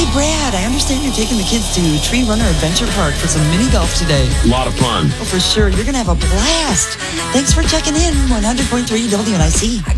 Brad, I understand you're taking the kids to Tree Runner Adventure Park for some mini golf today. A lot of fun. Oh, for sure. You're going to have a blast. Thanks for checking in. 100.3 WNIC.